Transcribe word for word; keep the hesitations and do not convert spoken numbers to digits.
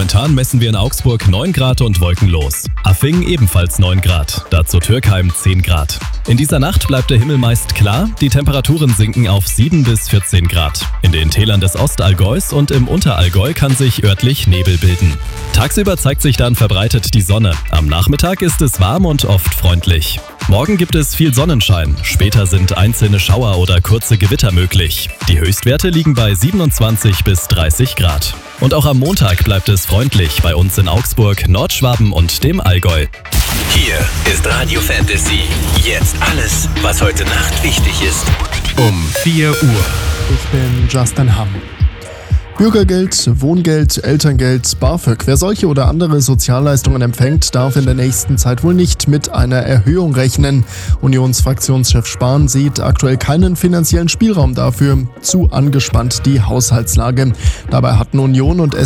Momentan messen wir in Augsburg neun Grad und wolkenlos. Affing ebenfalls neun Grad, dazu Türkheim zehn Grad. In dieser Nacht bleibt der Himmel meist klar, die Temperaturen sinken auf sieben bis vierzehn Grad. In den Tälern des Ostallgäus und im Unterallgäu kann sich örtlich Nebel bilden. Tagsüber zeigt sich dann verbreitet die Sonne. Am Nachmittag ist es warm und oft freundlich. Morgen gibt es viel Sonnenschein, später sind einzelne Schauer oder kurze Gewitter möglich. Die Höchstwerte liegen bei siebenundzwanzig bis dreißig Grad. Und auch am Montag bleibt es freundlich bei uns in Augsburg, Nordschwaben und dem Allgäu. Hier ist Radio Fantasy. Jetzt alles, was heute Nacht wichtig ist. Um vier Uhr. Ich bin Justin Hamm. Bürgergeld, Wohngeld, Elterngeld, BAföG. Wer solche oder andere Sozialleistungen empfängt, darf in der nächsten Zeit wohl nicht mit einer Erhöhung rechnen. Unionsfraktionschef Spahn sieht aktuell keinen finanziellen Spielraum dafür. Zu angespannt die Haushaltslage. Dabei hatten Union und